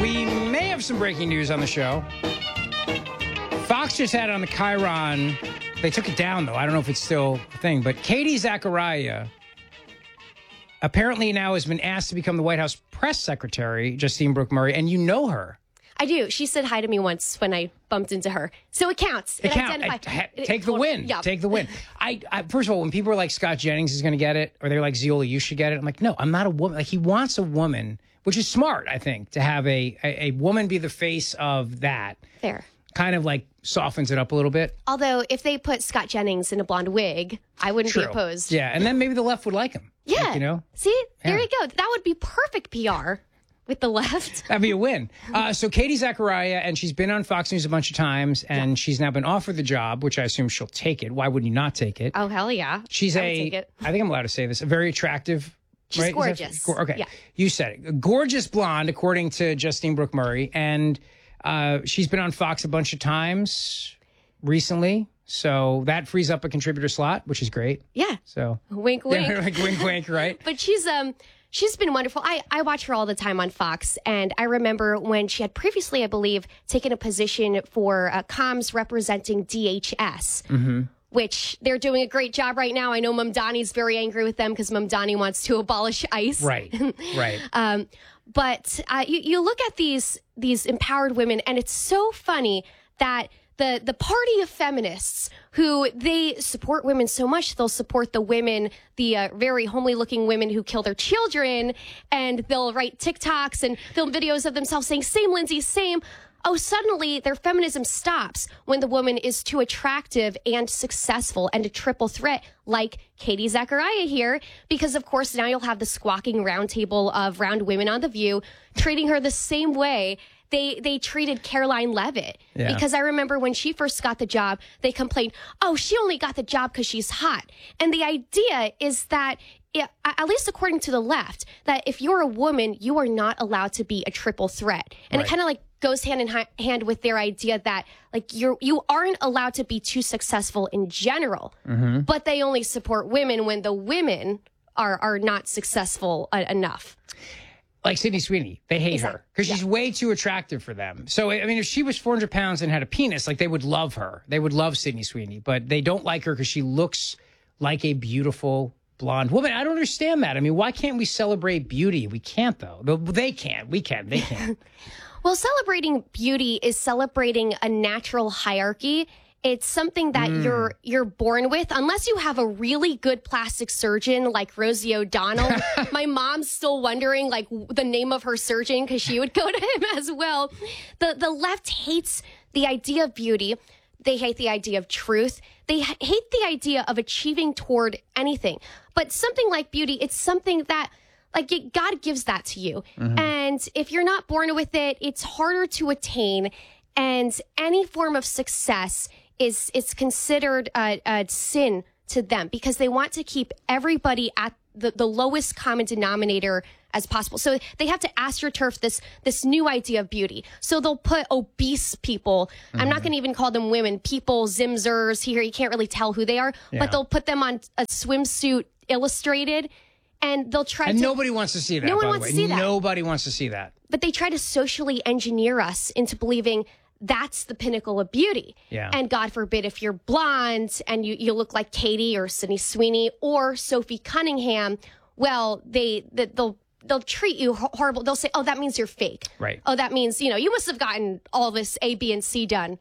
We may have some breaking news on the show. Fox just had it on the Chiron. They took it down, though. I don't know if it's still a thing. But Katie Zachariah apparently now has been asked to become the White House press secretary, Justine Brooke Murray, and you know her. I do. She said hi to me once when I bumped into her. So it counts. It counts. Take the win. Yeah. Take the win. I first of all, when people are like Scott Jennings is going to get it, or they're like Ziola, you should get it. I'm like, no, I'm not a woman. Like, he wants a woman, which is smart, I think, to have a woman be the face of that. Fair. Kind of like softens it up a little bit. Although if they put Scott Jennings in a blonde wig, I wouldn't be opposed. Yeah, and then maybe the left would like him. Yeah. Like, you know? See, there you go. That would be perfect PR with the left. That'd be a win. So Katie Zachariah, and she's been on Fox News a bunch of times, and she's now been offered the job, which I assume she'll take it. Why would you not take it? Oh, hell yeah. She's I would take it. I think I'm allowed to say this, a very attractive. She's right? gorgeous. Okay. Yeah. You said it. A gorgeous blonde, according to Justine Brooke Murray. And she's been on Fox a bunch of times recently. So that frees up a contributor slot, which is great. Yeah. So wink, wink. Yeah, like wink, wink, right? But she's been wonderful. I watch her all the time on Fox, and I remember when she had previously, I believe, taken a position for comms representing DHS, which they're doing a great job right now. I know Mamdani's very angry with them because Mamdani wants to abolish ICE. Right, right. But you look at these empowered women, and it's so funny that the party of feminists who they support women so much, they'll support the women, the very homely looking women who kill their children, and they'll write TikToks and film videos of themselves saying, same, Lindsay, same. Oh, suddenly their feminism stops when the woman is too attractive and successful and a triple threat like Katie Zachariah here, because of course now you'll have the squawking round table of round women on The View treating her the same way they treated Caroline Leavitt. Yeah. Because I remember when she first got the job, they complained, oh, she only got the job because she's hot. And the idea is that, at least according to the left, that if you're a woman, you are not allowed to be a triple threat. And it kind of like goes hand in hand with their idea that like you aren't allowed to be too successful in general, but they only support women when the women are not successful enough. Like Sydney Sweeney, they hate her because she's way too attractive for them. So, I mean, if she was 400 pounds and had a penis, like they would love her. They would love Sydney Sweeney, but they don't like her because she looks like a beautiful blonde woman. I don't understand that. I mean, why can't we celebrate beauty? We can't, though. They can't. We can. They can't. Well, celebrating beauty is celebrating a natural hierarchy. It's something that you're born with, unless you have a really good plastic surgeon like Rosie O'Donnell. My mom's still wondering like the name of her surgeon because she would go to him as well. The left hates the idea of beauty. They hate the idea of truth. They hate the idea of achieving toward anything. But something like beauty, it's something that like God gives that to you. And if you're not born with it, it's harder to attain. And any form of success is considered a sin to them because they want to keep everybody at the lowest common denominator as possible. So they have to astroturf this new idea of beauty. So they'll put obese people, I'm not going to even call them women, people, zimzers here, you can't really tell who they are, but they'll put them on a swimsuit illustrated, and they'll try and to... nobody wants to see that, No one by wants the way. to see that. Nobody wants to see that. But they try to socially engineer us into believing that's the pinnacle of beauty. Yeah. And God forbid if you're blonde and you look like Katie or Sydney Sweeney or Sophie Cunningham, well, they'll treat you horrible. They'll say, oh, that means you're fake. Right. Oh, that means, you must have gotten all this A, B, and C done.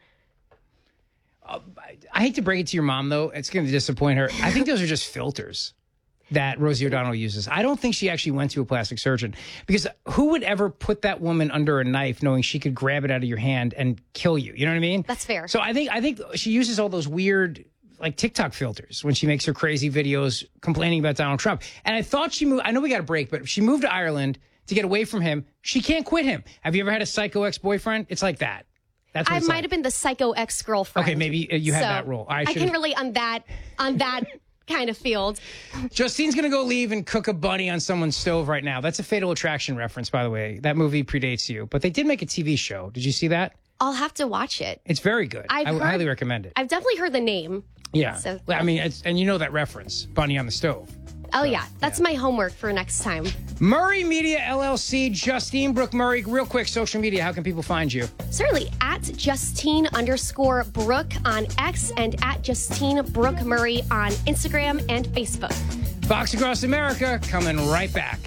I hate to break it to your mom, though. It's going to disappoint her. I think those are just filters that Rosie O'Donnell uses. I don't think she actually went to a plastic surgeon, because who would ever put that woman under a knife knowing she could grab it out of your hand and kill you? You know what I mean? That's fair. So I think she uses all those weird like TikTok filters when she makes her crazy videos complaining about Donald Trump. And I thought she moved. I know we got a break, but if she moved to Ireland to get away from him, she can't quit him. Have you ever had a psycho ex-boyfriend? It's like that. That's what I it's might like. have been the psycho ex-girlfriend. Okay, maybe you had that role. I can relate on that kind of field. Justine's going to go leave and cook a bunny on someone's stove right now. That's a Fatal Attraction reference, by the way. That movie predates you. But they did make a TV show. Did you see that? I'll have to watch it. It's very good. I would highly recommend it. I've definitely heard the name. Yeah. So, I mean, and you know that reference, bunny on the stove. Oh, yeah. That's my homework for next time. Murray Media LLC, Justine Brooke Murray. Real quick, social media, how can people find you? Certainly, at Justine_Brooke on X and at Justine Brooke Murray on Instagram and Facebook. Fox Across America, coming right back.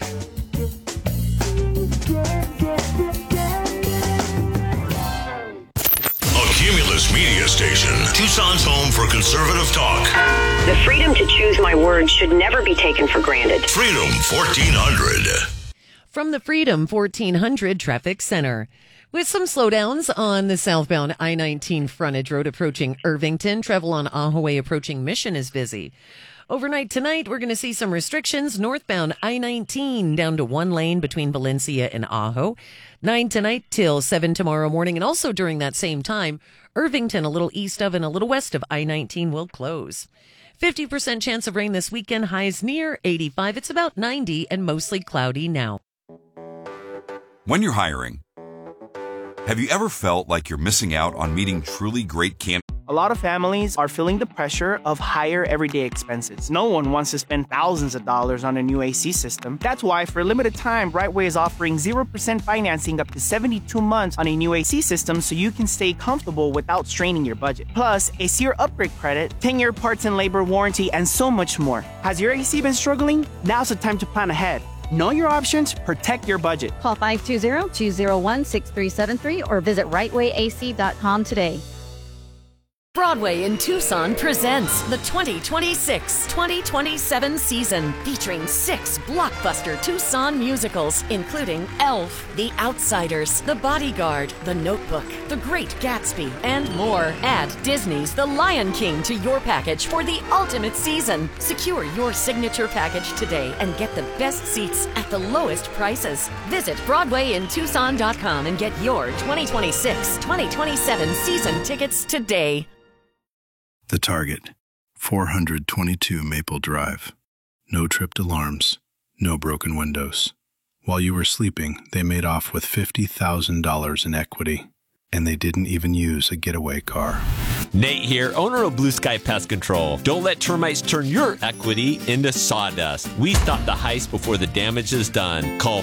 Cumulus Media Station, Tucson's home for conservative talk. The freedom to choose my words should never be taken for granted. Freedom 1400. From the Freedom 1400 Traffic Center. With some slowdowns on the southbound I-19 frontage road approaching Irvington, travel on Ahaway approaching Mission is busy. Overnight tonight, we're going to see some restrictions. Northbound I-19 down to 1 lane between Valencia and Ajo. 9 tonight till 7 tomorrow morning. And also during that same time, Irvington, a little east of and a little west of I-19 will close. 50% chance of rain this weekend. Highs near 85. It's about 90 and mostly cloudy now. When you're hiring, have you ever felt like you're missing out on meeting truly great candidates? A lot of families are feeling the pressure of higher everyday expenses. No one wants to spend thousands of dollars on a new AC system. That's why, for a limited time, Brightway is offering 0% financing up to 72 months on a new AC system so you can stay comfortable without straining your budget. Plus, a SEER upgrade credit, 10-year parts and labor warranty, and so much more. Has your AC been struggling? Now's the time to plan ahead. Know your options, protect your budget. Call 520-201-6373 or visit rightwayac.com today. Broadway in Tucson presents the 2026-2027 season, featuring 6 blockbuster Tucson musicals, including Elf, The Outsiders, The Bodyguard, The Notebook, The Great Gatsby, and more. Add Disney's The Lion King to your package for the ultimate season. Secure your signature package today and get the best seats at the lowest prices. Visit BroadwayInTucson.com and get your 2026-2027 season tickets today. The Target, 422 Maple Drive. No tripped alarms, no broken windows. While you were sleeping, they made off with $50,000 in equity, and they didn't even use a getaway car. Nate here, owner of Blue Sky Pest Control. Don't let termites turn your equity into sawdust. We stop the heist before the damage is done. Call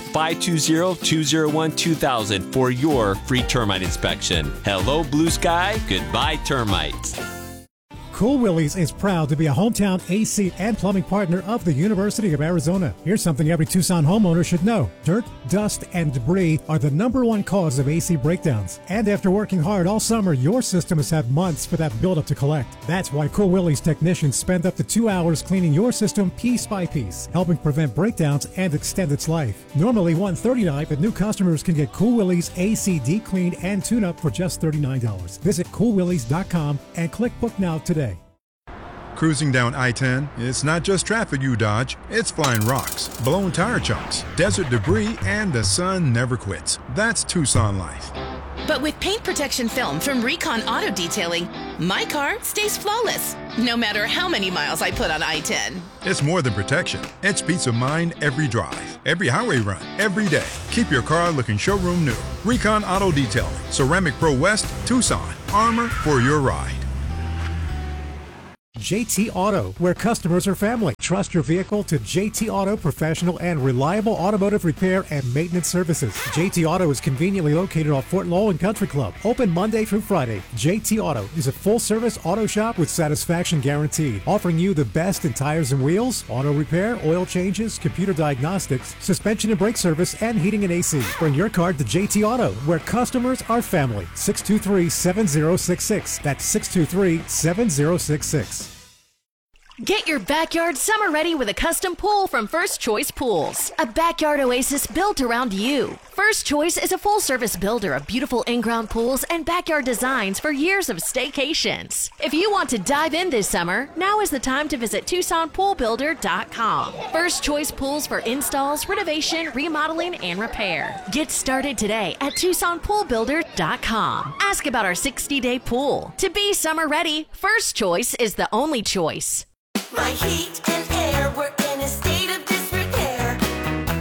520-201-2000 for your free termite inspection. Hello, Blue Sky. Goodbye, termites. Cool Willie's is proud to be a hometown AC and plumbing partner of the University of Arizona. Here's something every Tucson homeowner should know. Dirt, dust, and debris are the #1 cause of AC breakdowns. And after working hard all summer, your system has had months for that buildup to collect. That's why Cool Willie's technicians spend up to 2 hours cleaning your system piece by piece, helping prevent breakdowns and extend its life. Normally $139, but new customers can get Cool Willie's AC deep cleaned and tune-up for just $39. Visit coolwillies.com and click book now today. Cruising down I-10, it's not just traffic you dodge, it's flying rocks, blown tire chunks, desert debris, and the sun never quits. That's Tucson life. But with paint protection film from Recon Auto Detailing, my car stays flawless, no matter how many miles I put on I-10. It's more than protection. It's peace of mind every drive, every highway run, every day. Keep your car looking showroom new. Recon Auto Detailing, Ceramic Pro West, Tucson. Armor for your ride. JT Auto, where customers are family. Trust your vehicle to JT Auto professional and reliable automotive repair and maintenance services. JT Auto is conveniently located off Fort Lowell and Country Club. Open Monday through Friday. JT Auto is a full-service auto shop with satisfaction guaranteed, offering you the best in tires and wheels, auto repair, oil changes, computer diagnostics, suspension and brake service, and heating and AC. Bring your car to JT Auto, where customers are family. 623-7066. That's 623-7066. Get your backyard summer ready with a custom pool from First Choice Pools. A backyard oasis built around you. First Choice is a full-service builder of beautiful in-ground pools and backyard designs for years of staycations. If you want to dive in this summer, now is the time to visit TucsonPoolBuilder.com. First Choice Pools for installs, renovation, remodeling, and repair. Get started today at TucsonPoolBuilder.com. Ask about our 60-day pool. To be summer ready, First Choice is the only choice. My heat and air were in a state of disrepair.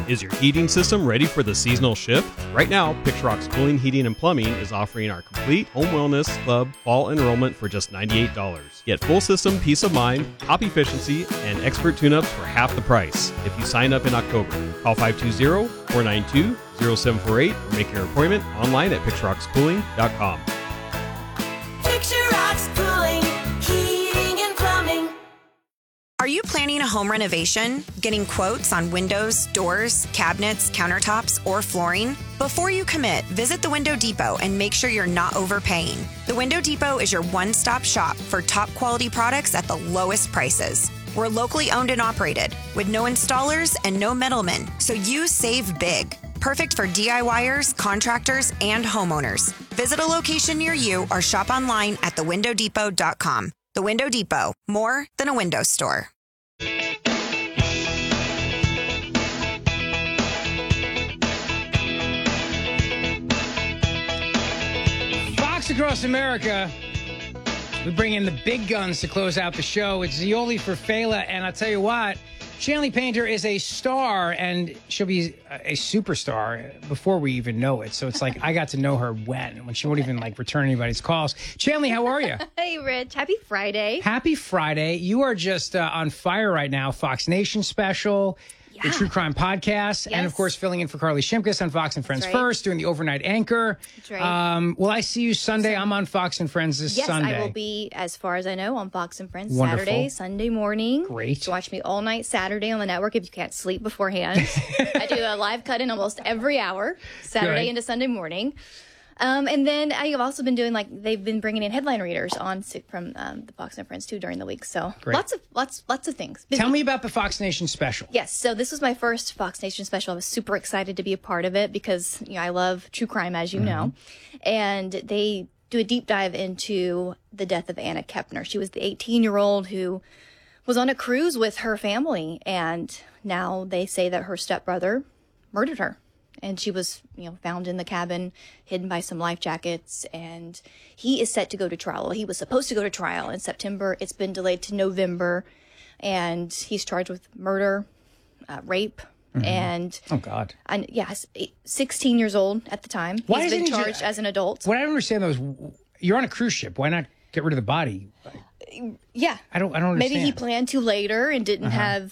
Is your heating system ready for the seasonal shift? Right now, Picture Rocks Cooling, Heating, and Plumbing is offering our complete Home Wellness Club fall enrollment for just $98. Get full system peace of mind, top efficiency, and expert tune-ups for half the price if you sign up in October. Call 520-492-0748 or make your appointment online at picturerockscooling.com. Picture Rocks Cooling, Heating, and Plumbing. Are you planning a home renovation? Getting quotes on windows, doors, cabinets, countertops, or flooring? Before you commit, visit the Window Depot and make sure you're not overpaying. The Window Depot is your one-stop shop for top quality products at the lowest prices. We're locally owned and operated with no installers and no middlemen, so you save big. Perfect for DIYers, contractors, and homeowners. Visit a location near you or shop online at thewindowdepot.com. The Window Depot, more than a window store. Fox Across America, we bring in the big guns to close out the show. It's Zioli for Fela, and I'll tell you what, Shanley Painter is a star, and she'll be a superstar before we even know it. So it's like I got to know her when she won't even return anybody's calls. Shanley, how are you? Hey, Rich. Happy Friday. Happy Friday. You are just on fire right now. Fox Nation special. The True Crime Podcast, and of course, filling in for Carly Shimkus on Fox and Friends First, doing the overnight anchor. That's right. Will I see you Sunday? I'm on Fox and Friends this Sunday. Yes, I will be, as far as I know, on Fox and Friends Wonderful. Saturday, Sunday morning. Great. To watch me all night Saturday on the network if you can't sleep beforehand. I do a live cut in almost every hour, Saturday into Sunday morning. And then I have also been doing they've been bringing in headline readers on from the Fox and Friends too during the week. So Great. lots of things. Busy. Tell me about the Fox Nation special. Yes, so this was my first Fox Nation special. I was super excited to be a part of it because I love true crime, as you know, and they do a deep dive into the death of Anna Kepner. She was the 18-year-old who was on a cruise with her family, and now they say that her stepbrother murdered her. And she was, found in the cabin, hidden by some life jackets. And he is set to go to trial. He was supposed to go to trial in September. It's been delayed to November. And he's charged with murder, rape, and... Oh, God. And yes, 16 years old at the time. He's been charged as an adult. What I don't understand, though, is you're on a cruise ship. Why not get rid of the body? Yeah. I don't understand. Maybe he planned to later and didn't have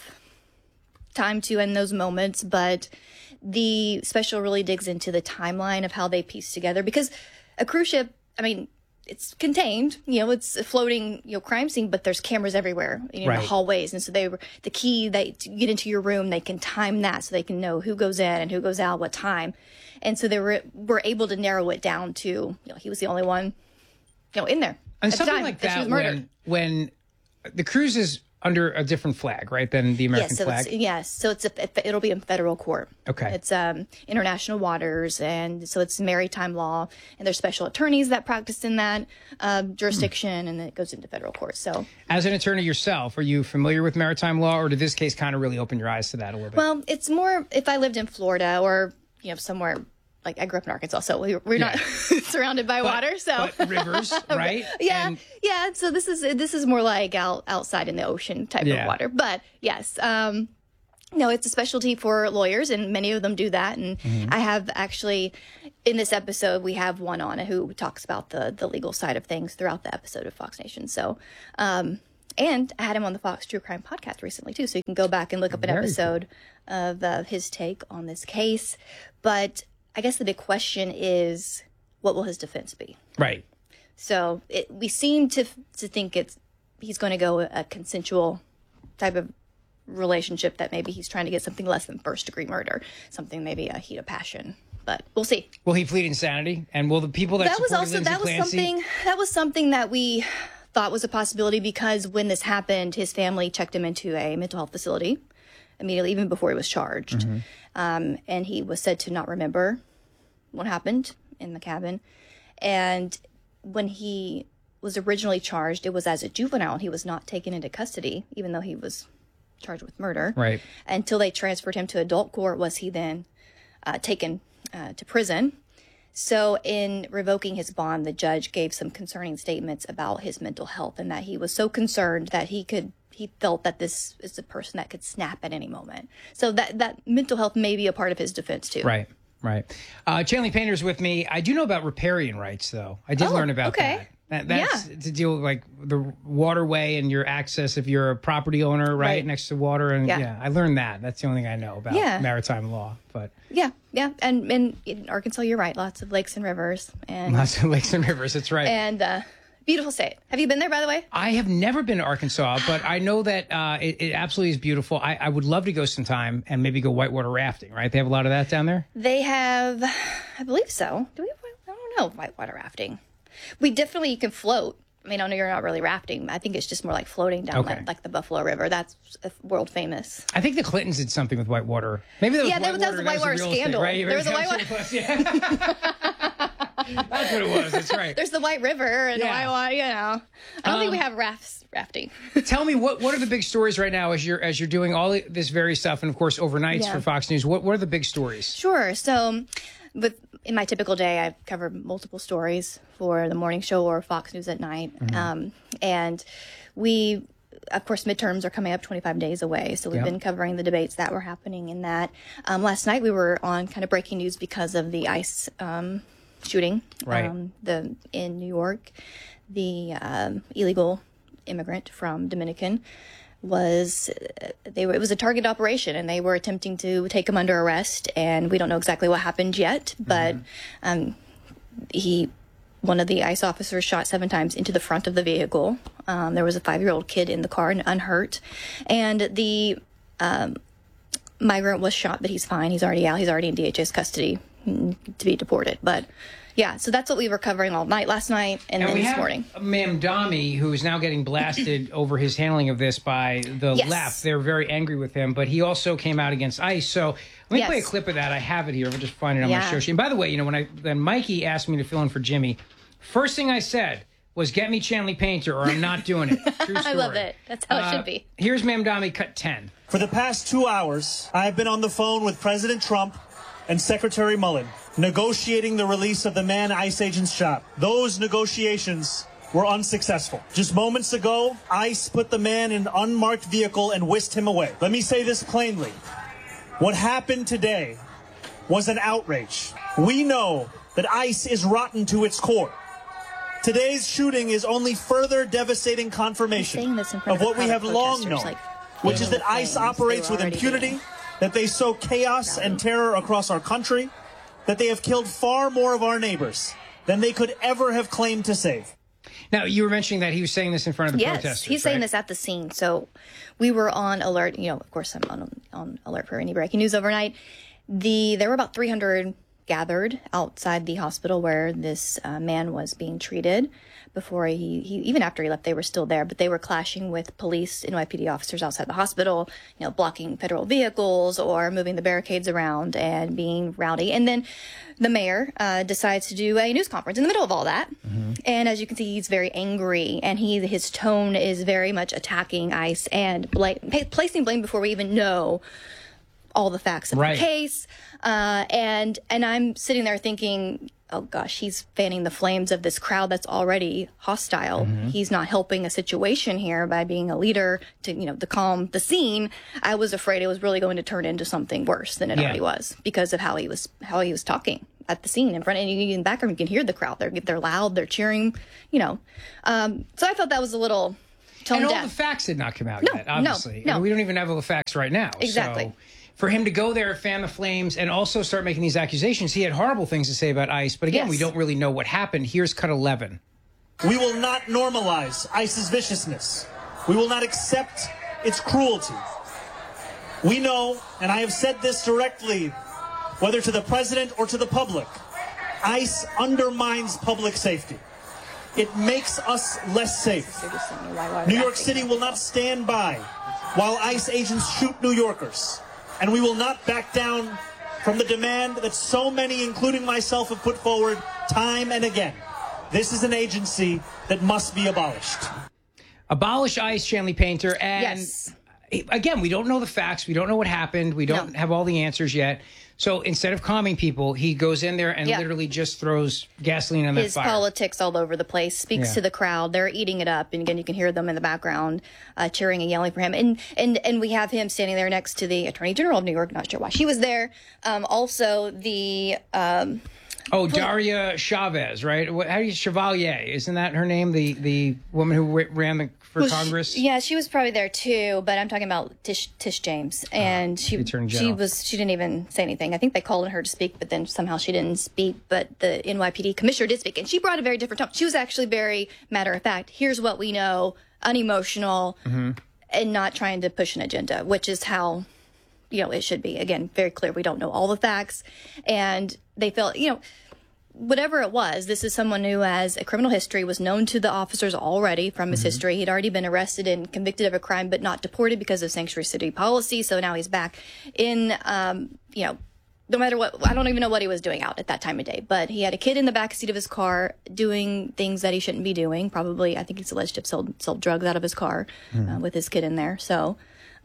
time to in those moments, but... The special really digs into the timeline of how they piece together, because a cruise ship, it's contained, it's a floating, crime scene, but there's cameras everywhere in the hallways. And so the key that to get into your room, they can time that so they can know who goes in and who goes out, what time. And so they were able to narrow it down to, he was the only one, in there. And something like that, when the cruise is under a different flag, right, than the American flag? So it'll be in federal court. Okay. It's international waters, and so it's maritime law, and there's special attorneys that practice in that jurisdiction, and it goes into federal court. So, as an attorney yourself, are you familiar with maritime law, or did this case kind of really open your eyes to that a little bit? Well, it's more if I lived in Florida or somewhere. Like I grew up in Arkansas, so we're not surrounded by water. So but rivers, right? Yeah. So this is more like outside in the ocean type of water. But yes, no, it's a specialty for lawyers, and many of them do that. And I have actually, in this episode, we have one on who talks about the legal side of things throughout the episode of Fox Nation. So, and I had him on the Fox True Crime podcast recently too, so you can go back and look up an episode of his take on this case. But I guess the big question is, what will his defense be? Right. So we seem to think he's going to go a consensual type of relationship, that maybe he's trying to get something less than first-degree murder, something maybe a heat of passion. But we'll see. Will he plead insanity? And will the people that was something that we thought was a possibility, because when this happened, his family checked him into a mental health facility immediately, even before he was charged. And he was said to not remember what happened in the cabin. And when he was originally charged, it was as a juvenile. He was not taken into custody, even though he was charged with murder. Right. Until they transferred him to adult court was he then taken to prison. So in revoking his bond, the judge gave some concerning statements about his mental health, and that he was so concerned that he could he felt that this is a person that could snap at any moment. So that mental health may be a part of his defense too. Right. Chanley Painter's with me. I do know about riparian rights, though. I did learn about that. That's to deal with like the waterway and your access if you're a property owner, right, next to water. And I learned that. That's the only thing I know about maritime law. But and in Arkansas, you're right. Lots of lakes and rivers, and lots of lakes and rivers. That's right. And beautiful state. Have you been there, by the way? I have never been to Arkansas, but I know that it absolutely is beautiful. I would love to go sometime and maybe go whitewater rafting. Right? They have a lot of that down there. They have, I believe so. Do we? I don't know. Whitewater rafting. We definitely, you can float. I mean, I know you're not really rafting. I think it's just more like floating down like the Buffalo River. That's world famous. I think the Clintons did something with whitewater. Maybe that was whitewater. That was the whitewater scandal. Estate, right? There was a whitewater. That's what it was. That's right. There's the White River and Iowa. You know, I don't think we have rafting. Tell me what are the big stories right now as you're doing all this very stuff, and of course overnights for Fox News. What are the big stories? Sure. So, in my typical day, I cover multiple stories for the morning show or Fox News at night. And we, of course, midterms are coming up 25 days away. So we've been covering the debates that were happening in that. Last night we were on kind of breaking news because of the ICE shooting in New York. The illegal immigrant from Dominican it was a target operation, and they were attempting to take him under arrest, and we don't know exactly what happened yet, but one of the ICE officers shot 7 times into the front of the vehicle. There was a 5-year-old kid in the car and unhurt, and the migrant was shot, but he's fine. He's already out. He's already in DHS custody to be deported, but so that's what we were covering all night last night and then this morning. Mamdani, who is now getting blasted over his handling of this by the left. They're very angry with him, but he also came out against ICE. So let me play a clip of that. I have it here. We'll just find it on my show sheet. And by the way, you know, when Mikey asked me to fill in for Jimmy, first thing I said was, get me Chanley Painter or I'm not doing it. True story. I love it. That's how it should be. Here's Mamdani, cut 10. For the past 2 hours, I've been on the phone with President Trump and Secretary Mullen, negotiating the release of the man ICE agents shot. Those negotiations were unsuccessful. Just moments ago, ICE put the man in an unmarked vehicle and whisked him away. Let me say this plainly. What happened today was an outrage. We know that ICE is rotten to its core. Today's shooting is only further devastating confirmation of what we have long known, which is that ICE operates with impunity, that they sow chaos and terror across our country, that they have killed far more of our neighbors than they could ever have claimed to save. Now, you were mentioning that he was saying this in front of the protesters. Yes, he's saying this at the scene. So we were on alert. You know, of course, I'm on alert for any breaking news overnight. There were about 300 gathered outside the hospital where this man was being treated. Before he even after he left, they were still there, but they were clashing with police, NYPD officers outside the hospital, you know, blocking federal vehicles or moving the barricades around and being rowdy. And then the mayor decides to do a news conference in the middle of all that. And as you can see, he's very angry, and his tone is very much attacking ICE and placing blame before we even know all the facts of the case. And I'm sitting there thinking, oh gosh, he's fanning the flames of this crowd that's already hostile. He's not helping a situation here by being a leader to calm the scene. I was afraid it was really going to turn into something worse than it already was because of how he was talking at the scene in front. And in the background, you can hear the crowd. They're loud. They're cheering. So I thought that was a little tone deaf. And all the facts did not come out yet. Obviously, no. We don't even have all the facts right now. Exactly. So for him to go there, fan the flames, and also start making these accusations, he had horrible things to say about ICE. But again, we don't really know what happened. Here's cut 11. We will not normalize ICE's viciousness. We will not accept its cruelty. We know, and I have said this directly, whether to the president or to the public, ICE undermines public safety. It makes us less safe. New York City will not stand by while ICE agents shoot New Yorkers. And we will not back down from the demand that so many, including myself, have put forward time and again. This is an agency that must be abolished. Abolish ICE, Chanley Painter. And again, we don't know the facts. We don't know what happened. We don't have all the answers yet. So instead of calming people, he goes in there and Yeah. literally just throws gasoline on that His fire. politics all over the place, speaks Yeah. to the crowd. They're eating it up, and again, you can hear them in the background cheering and yelling for him. And we have him standing there next to the Attorney General of New York. Not sure why she was there. Also, the Daria Chavez, right? How do you Chevalier? Isn't that her name? The woman who ran for Congress. Yeah, she was probably there too, but I'm talking about Tish James, and she Attorney General. she didn't even say anything. I think they called on her to speak, but then somehow she didn't speak. But the NYPD commissioner did speak, and she brought a very different tone. She was actually very matter of fact. Here's what we know, unemotional, and not trying to push an agenda, which is how it should be. Again, very clear. We don't know all the facts, and they felt whatever it was, this is someone who has a criminal history, was known to the officers already from his history. He'd already been arrested and convicted of a crime, but not deported because of sanctuary city policy. So now he's back in, no matter what, I don't even know what he was doing out at that time of day, but he had a kid in the backseat of his car doing things that he shouldn't be doing. Probably, I think he's alleged to have sold drugs out of his car with his kid in there. So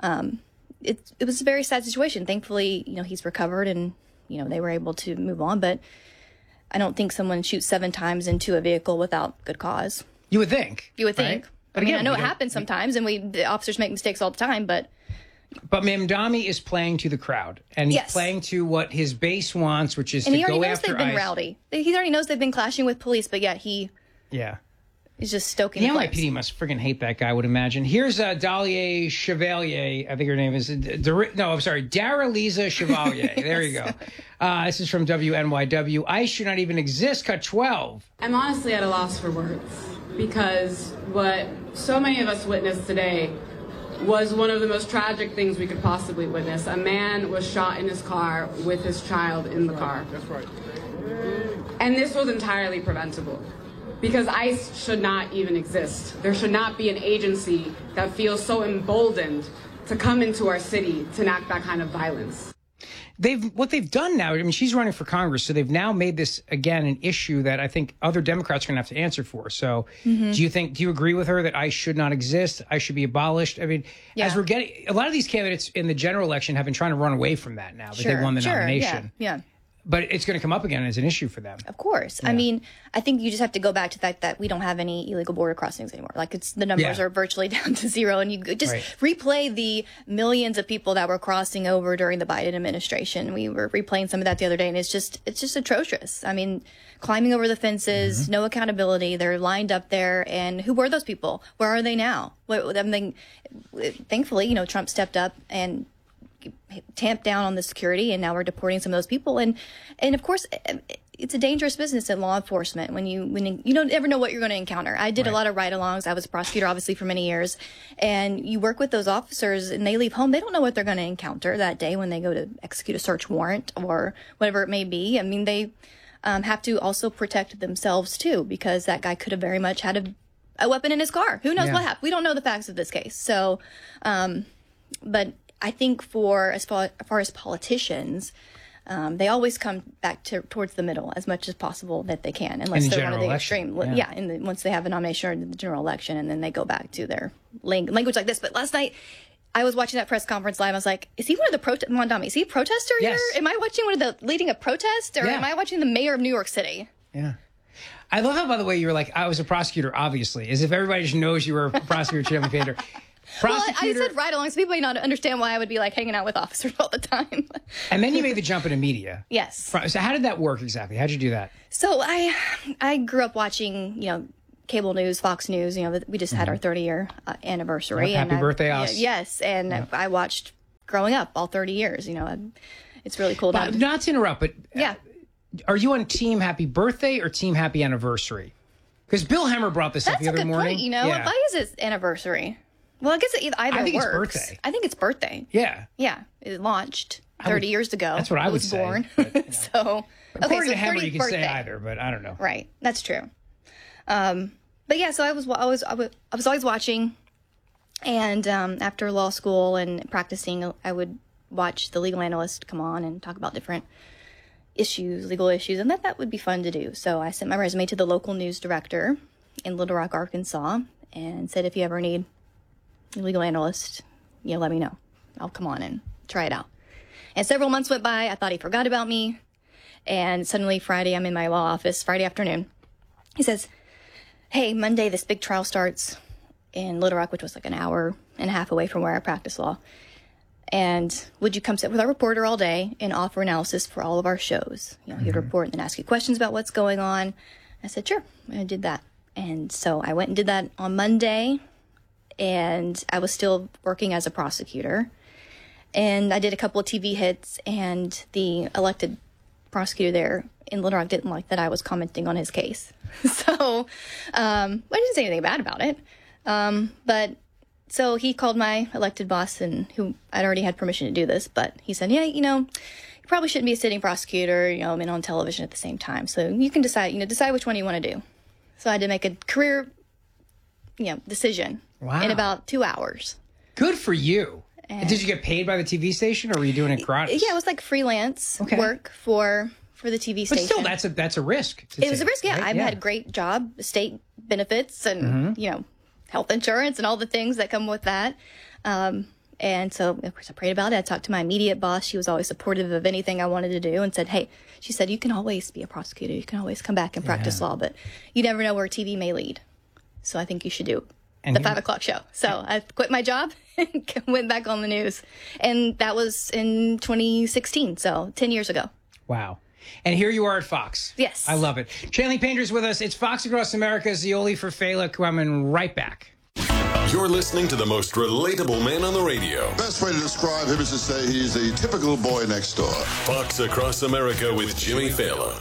it was a very sad situation. Thankfully, he's recovered and, they were able to move on, but I don't think someone shoots 7 times into a vehicle without good cause. You would think. You would think. Right? But I mean, again, I know we it don't- happens sometimes, and the officers make mistakes all the time, but Mamdani is playing to the crowd, and he's Yes. playing to what his base wants, which is and to he already go knows after they've been ICE. rowdy. He already knows they've been clashing with police, but yet he Yeah. is just stoking The the flames. NYPD must friggin' hate that guy, I would imagine. Here's Dahlia Chevalier. I think her name is. Daraliza Chevalier. There you go. This is from WNYW. ICE should not even exist. Cut 12. I'm honestly at a loss for words because what so many of us witnessed today was one of the most tragic things we could possibly witness. A man was shot in his car with his child in the car. That's right. And this was entirely preventable because ICE should not even exist. There should not be an agency that feels so emboldened to come into our city to enact that kind of violence. What they've done now, I mean, she's running for Congress, so they've now made this, again, an issue that I think other Democrats are going to have to answer for. So do you agree with her that ICE should not exist? ICE should be abolished? I mean, as we're getting, a lot of these candidates in the general election have been trying to run away from that now, that they won the nomination. Yeah. But it's going to come up again as an issue for them. Of course. I mean, I think you just have to go back to the fact that we don't have any illegal border crossings anymore. Like the numbers are virtually down to zero, and you just replay the millions of people that were crossing over during the Biden administration. We were replaying some of that the other day, and it's just atrocious. I mean, climbing over the fences, no accountability. They're lined up there, and who were those people? Where are they now? Thankfully, Trump stepped up and tamped down on the security, and now we're deporting some of those people. And of course, it's a dangerous business in law enforcement when you don't ever know what you're going to encounter. I did a lot of ride-alongs. I was a prosecutor, obviously, for many years, and you work with those officers, and they leave home. They don't know what they're going to encounter that day when they go to execute a search warrant or whatever it may be. I mean, they have to also protect themselves too, because that guy could have very much had a weapon in his car. Who knows what happened? We don't know the facts of this case. So, but I think as far as politicians, they always come back towards the middle as much as possible that they can, unless they're one of the extreme. Once they have a nomination in the general election, and then they go back to their language like this. But last night, I was watching that press conference live. I was like, is he one of the Mondami? Is he a protester here? Am I watching one of the leading a protest, or am I watching the mayor of New York City? Yeah. I love how, by the way, you were like, I was a prosecutor, obviously, as if everybody just knows you were a prosecutor, Jimmy Painter. Well, I said ride along, so people may not understand why I would be like hanging out with officers all the time. And then you made the jump into media. Yes. So how did that work exactly? How'd you do that? So I grew up watching, cable news, Fox News. We just had our 30-year anniversary. Happy birthday, us. Yes, and I watched growing up all 30 years. It's really cool. Not to interrupt, but are you on Team Happy Birthday or Team Happy Anniversary? Because Bill Hemmer brought this up the other morning. That's a good point. Why is it anniversry? Well, I guess either I think works. it's birthday. I think it's birthday. Yeah. Yeah. It launched 30 years ago. That's what I would say. Born. But, so, according to Hemmer, 30th you can birthday. say either, but I don't know. Right. That's true. But yeah, so I was always watching, and after law school and practicing, I would watch the legal analyst come on and talk about different legal issues, and that would be fun to do. So I sent my resume to the local news director in Little Rock, Arkansas, and said, if you ever need a legal analyst, let me know. I'll come on and try it out. And several months went by. I thought he forgot about me. And suddenly Friday, I'm in my law office, Friday afternoon. He says, hey, Monday, this big trial starts in Little Rock, which was like an hour and a half away from where I practice law. And would you come sit with our reporter all day and offer analysis for all of our shows? You know, he'd report and then ask you questions about what's going on. I said, sure. I did that. And so I went and did that on Monday. And I was still working as a prosecutor. And I did a couple of TV hits, and the elected prosecutor there in Little Rock didn't like that I was commenting on his case. So I didn't say anything bad about it. But so he called my elected boss, and who I'd already had permission to do this, but he said, yeah, you know, you probably shouldn't be a sitting prosecutor, you know, and on television at the same time. So you can decide which one you want to do. So I had to make a career, decision in about 2 hours. Good for you. And did you get paid by the TV station, or were you doing it gratis? Yeah, it was like freelance work for the TV station. But still, that's a risk. It was a risk, yeah. Right? I had a great job, state benefits, and health insurance, and all the things that come with that. And so, of course, I prayed about it. I talked to my immediate boss. She was always supportive of anything I wanted to do, and said, hey, she said, you can always be a prosecutor. You can always come back and practice law, but you never know where TV may lead. So I think you should do the 5 o'clock show. So I quit my job and went back on the news. And that was in 2016, so 10 years ago. Wow. And here you are at Fox. Yes. I love it. Chanley Painter's with us. It's Fox Across America, Zioli for Fela, coming right back. You're listening to the most relatable man on the radio. Best way to describe him is to say he's a typical boy next door. Fox Across America with Jimmy Fallon.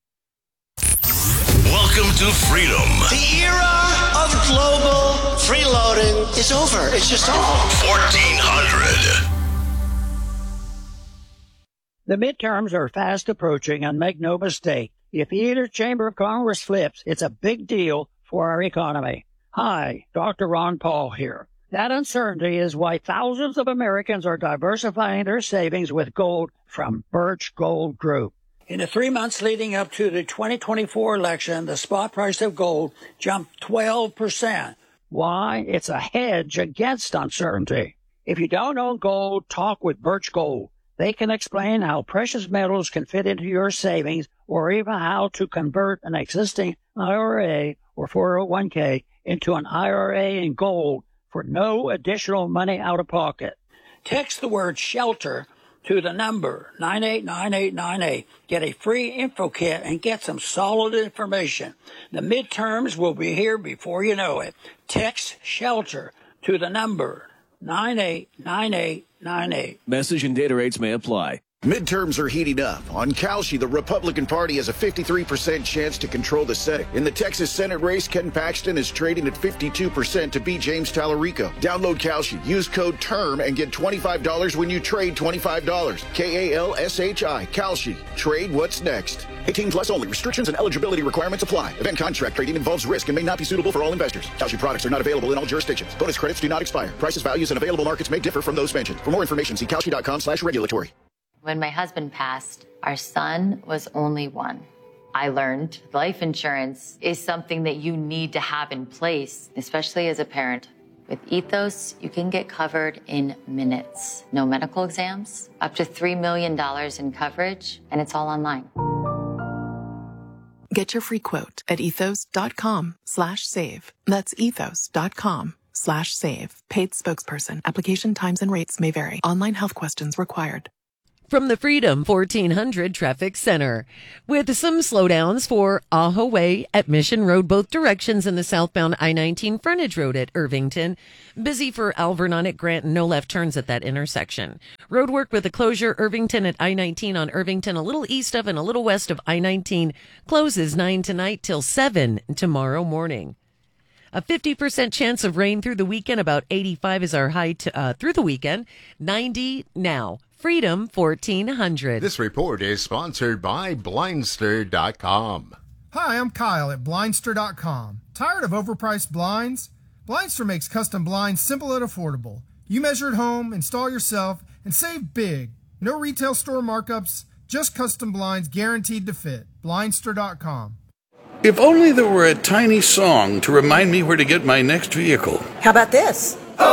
Welcome to freedom. The era of global freeloading is over. It's just over. 1400. The midterms are fast approaching, and make no mistake, if either chamber of Congress flips, it's a big deal for our economy. Hi, Dr. Ron Paul here. That uncertainty is why thousands of Americans are diversifying their savings with gold from Birch Gold Group. In the 3 months leading up to the 2024 election, the spot price of gold jumped 12%. Why? It's a hedge against uncertainty. If you don't own gold, talk with Birch Gold. They can explain how precious metals can fit into your savings, or even how to convert an existing IRA or 401k into an IRA in gold for no additional money out of pocket. Text the word SHELTER to the number 989898. Get a free info kit and get some solid information. The midterms will be here before you know it. Text SHELTER to the number 989898. Message and data rates may apply. Midterms are heating up. On Kalshi, the Republican Party has a 53% chance to control the Senate. In the Texas Senate race, Ken Paxton is trading at 52% to beat James Tallarico. Download Kalshi, use code TERM, and get $25 when you trade $25. KALSHI, Kalshi. Trade what's next. 18 plus only. Restrictions and eligibility requirements apply. Event contract trading involves risk and may not be suitable for all investors. Kalshi products are not available in all jurisdictions. Bonus credits do not expire. Prices, values, and available markets may differ from those mentioned. For more information, see kalshi.com/regulatory. When my husband passed, our son was only 1. I learned life insurance is something that you need to have in place, especially as a parent. With Ethos, you can get covered in minutes. No medical exams, up to $3 million in coverage, and it's all online. Get your free quote at ethos.com/save. That's ethos.com/save. Paid spokesperson. Application times and rates may vary. Online health questions required. From the Freedom 1400 Traffic Center, with some slowdowns for Ajo Way at Mission Road, both directions in the southbound I-19 frontage road at Irvington. Busy for Alvernon at Grant, no left turns at that intersection. Road work with a closure, Irvington at I-19 on Irvington, a little east of and a little west of I-19, closes 9 tonight till 7 tomorrow morning. A 50% chance of rain through the weekend, about 85 is our high through the weekend, 90 now. Freedom 1400. This report is sponsored by Blindster.com. Hi, I'm Kyle at Blindster.com. Tired of overpriced blinds? Blindster makes custom blinds simple and affordable. You measure at home, install yourself, and save big. No retail store markups, just custom blinds guaranteed to fit. Blindster.com. If only there were a tiny song to remind me where to get my next vehicle. How about this?